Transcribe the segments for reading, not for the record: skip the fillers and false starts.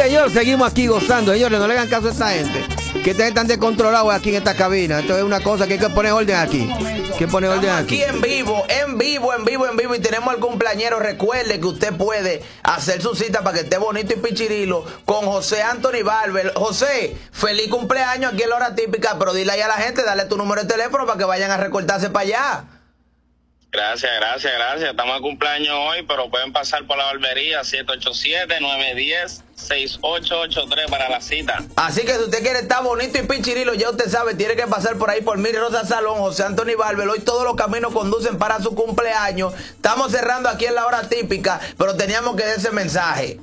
señor, seguimos aquí gozando. Señores, no le hagan caso a esta gente. Que están descontrolados aquí en esta cabina. Esto es una cosa que hay que poner orden aquí. Que poner orden aquí. Aquí en vivo. Y tenemos al cumpleañero. Recuerde que usted puede hacer su cita para que esté bonito y pichirilo con José Anthony Barber. José, feliz cumpleaños aquí en la hora típica. Pero dile ahí a la gente, dale tu número de teléfono para que vayan a recortarse para allá. Gracias. Estamos de cumpleaños hoy, pero pueden pasar por la barbería 787-910-6883 para la cita. Así que si usted quiere estar bonito y pichirilo, ya usted sabe, tiene que pasar por ahí por Miri Rosa Salón, José Anthony Barber. Hoy todos los caminos conducen para su cumpleaños. Estamos cerrando aquí en la hora típica, pero teníamos que dar ese mensaje.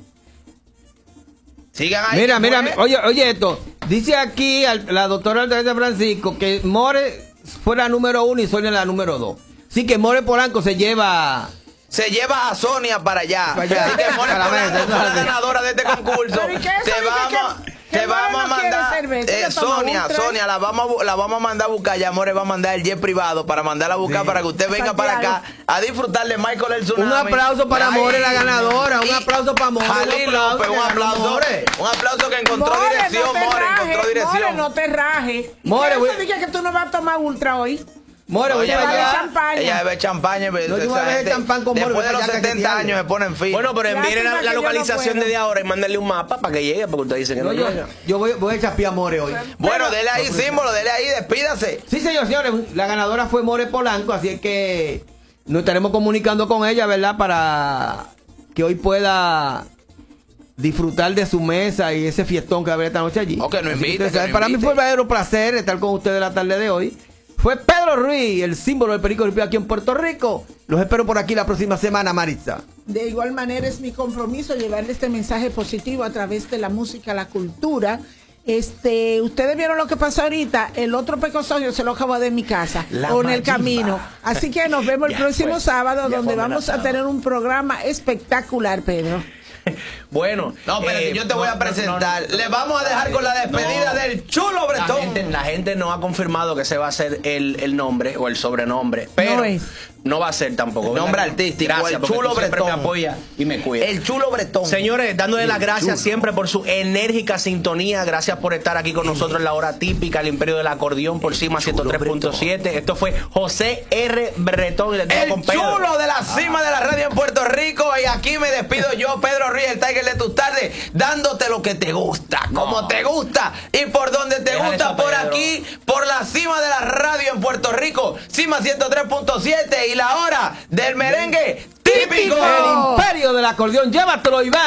Sigan ahí. Mira, oye esto. Dice aquí la doctora Teresa Francisco que More fue la número 1 y Sonia la número 2. Así que More Polanco se lleva a Sonia para allá. Así que More Polanco es la ganadora de este concurso. Te vamos a mandar Sonia, la vamos a mandar a buscar. Ya More va a mandar el jet privado para mandarla a buscar, para que usted venga para acá a disfrutar de Michael el Tsunami. Un aplauso para More, la ganadora. Un aplauso para More. Jalil López, un aplauso que encontró dirección. More, no te rajes. More, eso dije que tú no vas a tomar ultra hoy. More, voy a beber champaña. Ella bebe champaña. Después de los 70 años se pone en fin. Bueno, pero envíen la localización desde ahora y mándenle un mapa para que llegue, porque usted dice que no llega. Yo voy a chapear a More hoy. Bueno, dele ahí símbolo, dele ahí, despídase. Sí, señores, la ganadora fue More Polanco, así es que nos estaremos comunicando con ella, ¿verdad? Para que hoy pueda disfrutar de su mesa y ese fiestón que va a haber esta noche allí. Ok, no invite. Para mí fue un verdadero placer estar con ustedes la tarde de hoy. Fue Pedro Ruiz, el símbolo del perico aquí en Puerto Rico. Los espero por aquí la próxima semana, Maritza. De igual manera es mi compromiso llevarle este mensaje positivo a través de la música, la cultura. Ustedes vieron lo que pasó ahorita. El otro pecosoño se lo acabó de mi casa o en el camino. Así que nos vemos el próximo sábado, donde vamos a tener un programa espectacular, Pedro. Bueno, no, pero yo te voy a presentar. Le vamos a dejar con la despedida del Chulo Bretón. La gente no ha confirmado que ese va a ser el nombre o el sobrenombre, pero no va a ser tampoco. Nombre artístico. Gracias, el Chulo Bretón me apoya y me cuida. El Chulo Bretón. Señores, dándole las gracias siempre por su enérgica sintonía. Gracias por estar aquí con nosotros en la hora típica, el Imperio del Acordeón por Cima 103.7. Esto fue José R. Bretón. El Chulo de la Cima de la radio en Puerto Rico. Y aquí me despido yo, Pedro Ruiz, el Tiger de tus tardes, dándote lo que te gusta, como te gusta y por donde te gusta, por aquí, por la Cima de la radio en Puerto Rico, Cima 103.7 y la hora del merengue típico. El Imperio del Acordeón, llévatelo, Iván.